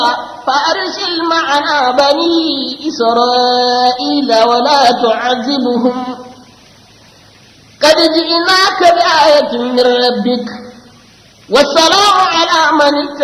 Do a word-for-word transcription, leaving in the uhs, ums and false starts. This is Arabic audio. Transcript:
فأرسل معنا بني إسرائيل ولا تعذبهم قد جئناك بآية من ربك والسلام على من اتبع